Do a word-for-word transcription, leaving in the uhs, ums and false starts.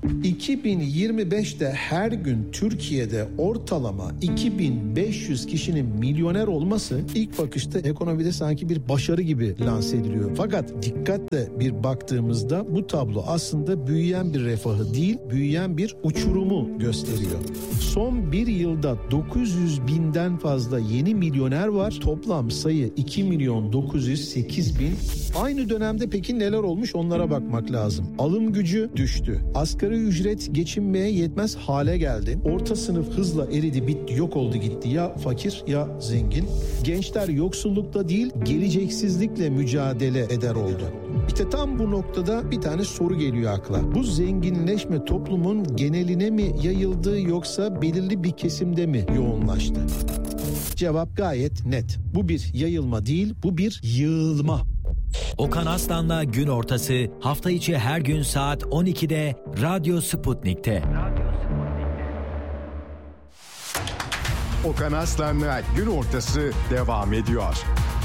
iki bin yirmi beşte her gün Türkiye'de ortalama iki bin beş yüz kişinin milyoner olması ilk bakışta ekonomide sanki bir başarı gibi lanse ediliyor. Fakat dikkatle bir baktığımızda bu tablo aslında büyüyen bir refahı değil, büyüyen bir uçurumu gösteriyor. Son bir yılda dokuz yüz binden fazla yeni milyoner var. Toplam sayı iki milyon dokuz yüz sekiz bin. Aynı dönemde peki neler olmuş onlara bakmak lazım. Alım gücü düştü. Asgari ücret geçinmeye yetmez hale geldi. Orta sınıf hızla eridi, bitti, yok oldu gitti. Ya fakir ya zengin. Gençler yoksullukla değil, geleceksizlikle mücadele eder oldu. İşte tam bu noktada bir tane soru geliyor akla. Bu zenginleşme toplumun geneline mi yayıldı yoksa belirli bir kesimde mi yoğunlaştı? Cevap gayet net. Bu bir yayılma değil, bu bir yığılma. Okan Aslan'la Gün Ortası hafta içi her gün saat on ikide Radyo Sputnik'te. Okan Aslan'la Gün Ortası devam ediyor.